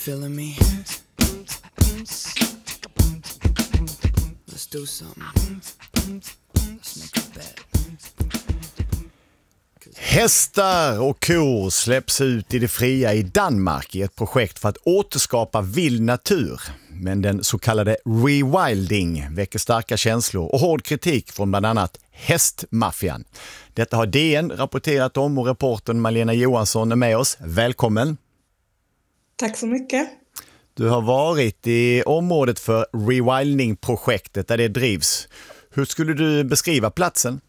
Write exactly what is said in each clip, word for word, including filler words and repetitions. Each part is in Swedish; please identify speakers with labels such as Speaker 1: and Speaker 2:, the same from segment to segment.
Speaker 1: feeling me? Let's do something. Let's make a bet.
Speaker 2: Hästar och kor släpps ut i det fria i Danmark i ett projekt för att återskapa vild natur. Men den så kallade rewilding väcker starka känslor och hård kritik från bland annat hästmaffian. Detta har D N rapporterat om och reportern Malena Johansson är med oss. Välkommen!
Speaker 3: Tack så mycket.
Speaker 2: Du har varit i området för rewilding-projektet där det drivs. Hur skulle du beskriva platsen?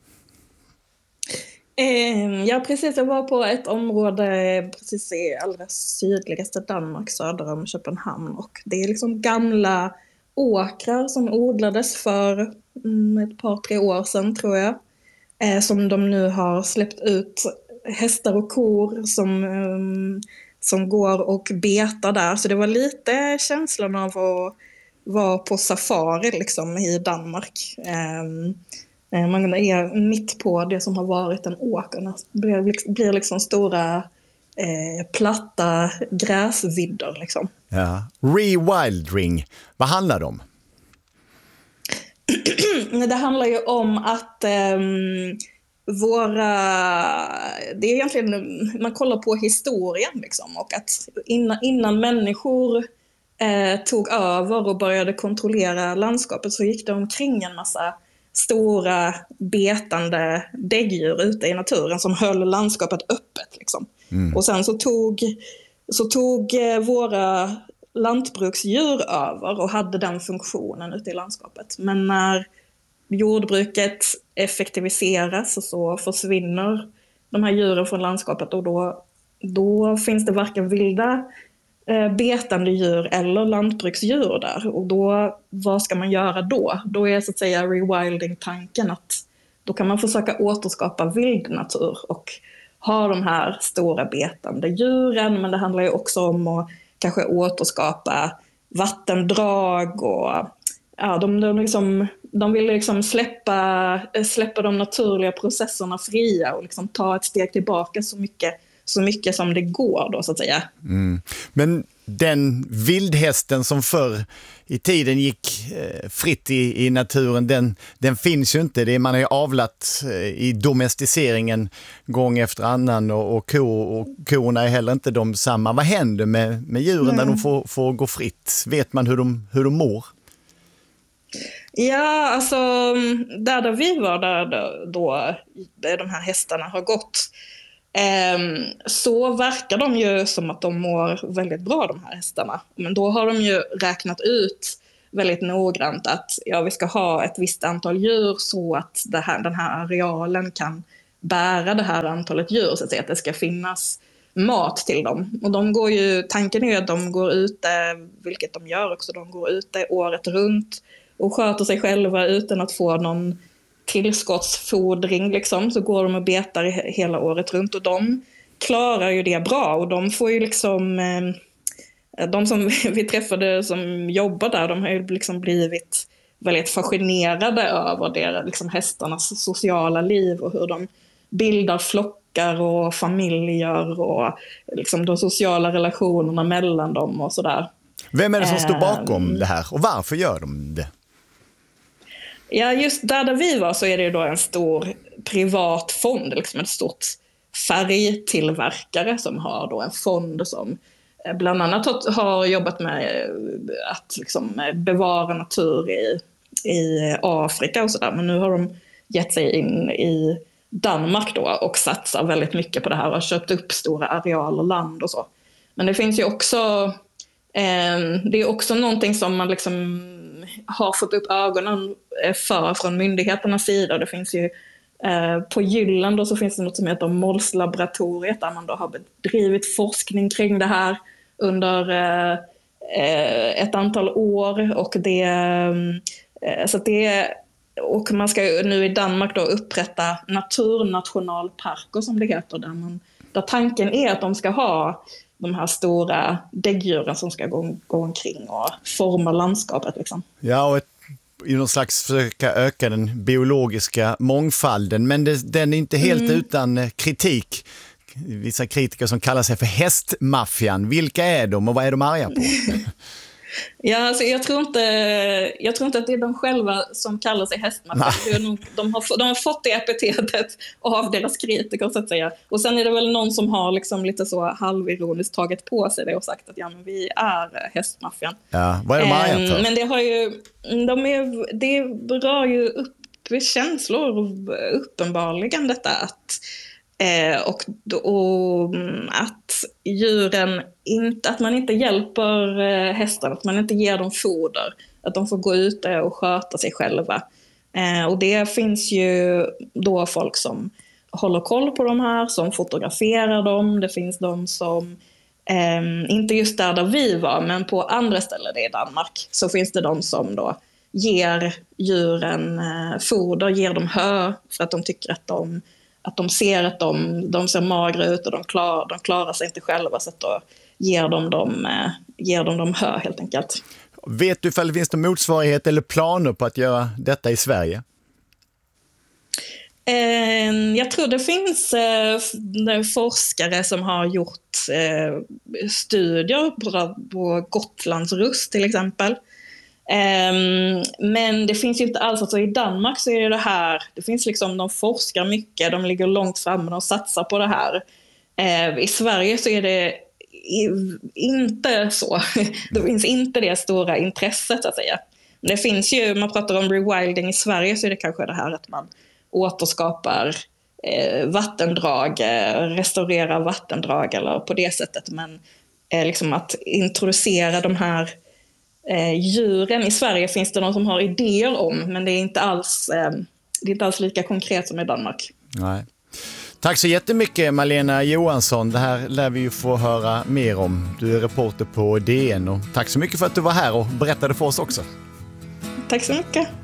Speaker 3: Ja, precis. Jag var på ett område precis i allra sydligaste Danmark, söder om Köpenhamn. Och det är liksom gamla åkrar som odlades för ett par, tre år sedan, tror jag. Som de nu har släppt ut hästar och kor som, som går och betar där. Så det var lite känslan av att vara på safari liksom, i Danmark. Man är mitt på det som har varit en åker. Det blir liksom stora eh, platta gräsvidder. Liksom.
Speaker 2: Ja. Rewilding, vad handlar det om?
Speaker 3: Det handlar ju om att eh, våra... Det är egentligen, man kollar på historien liksom, och att innan, innan människor eh, tog över och började kontrollera landskapet så gick det omkring en massa stora betande däggdjur ute i naturen som höll landskapet öppet. Liksom. Mm. Och sen så tog, så tog våra lantbruksdjur över och hade den funktionen ute i landskapet. Men när jordbruket effektiviseras så försvinner de här djuren från landskapet och då, då finns det varken vilda betande djur eller lantbruksdjur där. Och då, vad ska man göra då? Då är så att säga rewilding-tanken att då kan man försöka återskapa vild natur och ha de här stora betande djuren, men det handlar ju också om att kanske återskapa vattendrag och ja, de, de, liksom, de vill liksom släppa, släppa de naturliga processerna fria och liksom ta ett steg tillbaka så mycket så mycket som det går då, så att säga. Mm.
Speaker 2: Men den vildhästen som förr i tiden gick eh, fritt i, i naturen, den, den finns ju inte. Det är, man har ju avlat eh, i domesticeringen gång efter annan och, och, ko, och korna är heller inte de samma. Vad händer med, med djuren mm. när de får, får gå fritt? Vet man hur de, hur de mår?
Speaker 3: Ja, alltså där, där vi var, där då de här hästarna har gått, så verkar de ju som att de mår väldigt bra, de här hästarna. Men då har de ju räknat ut väldigt noggrant att ja, vi ska ha ett visst antal djur så att det här, den här arealen kan bära det här antalet djur, så att säga, att det ska finnas mat till dem. Och de går ju, tanken är ju att de går ute, vilket de gör också, de går ute året runt och sköter sig själva utan att få någon tillskottsfodring liksom, så går de och betar hela året runt och de klarar ju det bra och de får ju liksom eh, de som vi träffade som jobbar där, de har ju liksom blivit väldigt fascinerade över det, liksom hästarnas sociala liv och hur de bildar flockar och familjer och liksom de sociala relationerna mellan dem och sådär.
Speaker 2: Vem är det som står bakom eh, det här och varför gör de det?
Speaker 3: Ja, just där, där vi var så är det ju då en stor privat fond, liksom ett stort färgtillverkare som har då en fond som bland annat har jobbat med att liksom bevara natur i, i Afrika och sådär. Men nu har de gett sig in i Danmark då och satsar väldigt mycket på det här och har köpt upp stora arealer land och så. Men det finns ju också, eh, det är också någonting som man liksom har fått upp ögonen för från myndigheternas sida. Det finns ju eh, på Jylland och så finns det något som heter Molslaboratoriet där man då har bedrivit forskning kring det här under eh, ett antal år och det eh, så att det och man ska ju nu i Danmark då upprätta naturnationalparker som det heter där man där tanken är att de ska ha de här stora däggdjuren som ska gå, gå omkring och forma landskapet. Liksom.
Speaker 2: Ja, och ett, i någon slags försöka öka den biologiska mångfalden. Men det, den är inte helt mm. utan kritik. vissa kritiker som kallar sig för hästmaffian. Vilka är de och vad är de arga på?
Speaker 3: Ja, alltså jag, tror inte, jag tror inte att det är de själva som kallar sig hästmaffian. De har, de har fått det epitetet av deras kritiker, så att säga. Och sen är det väl någon som har liksom lite så halvironiskt tagit på sig det och sagt att ja, men vi är hästmaffian.
Speaker 2: Ja, vad är de arga för?
Speaker 3: Men det har ju, de är, det rör ju upp känslor uppenbarligen, detta att Eh, och, och att djuren inte, att man inte hjälper eh, hästarna, att man inte ger dem foder, att de får gå ut och sköta sig själva. Eh, och det finns ju då folk som håller koll på de här, som fotograferar dem. Det finns de som, eh, inte just där där vi var, men på andra ställen i Danmark, så finns det de som då ger djuren eh, foder, ger dem hö för att de tycker att de Att de ser att de, de ser magra ut och de, klar, de klarar sig inte själva, så att då ger de dem, eh, ger de dem hö helt enkelt.
Speaker 2: Vet du ifall det finns någon motsvarighet eller planer på att göra detta i Sverige?
Speaker 3: Eh, jag tror det finns eh, forskare som har gjort eh, studier på, på Gotlands rust till exempel. Um, men det finns ju inte alls, alltså i Danmark så är det här, det finns liksom, de forskar mycket, de ligger långt framme, de satsar på det här. Uh, I Sverige så är det i, inte så, det finns inte det stora intresset, så att säga. Men det finns ju, man pratar om rewilding i Sverige, så är det kanske det här att man återskapar eh, vattendrag, eh, restaurerar vattendrag eller på det sättet, men eh, liksom att introducera de här Eh, djuren i Sverige finns det någon som har idéer om, men det är inte alls, eh, det är inte alls lika konkret som i Danmark.
Speaker 2: Nej. Tack så jättemycket Malena Johansson. Det här lär vi ju få höra mer om. Du är reporter på D N och tack så mycket för att du var här och berättade för oss också.
Speaker 3: Tack så mycket.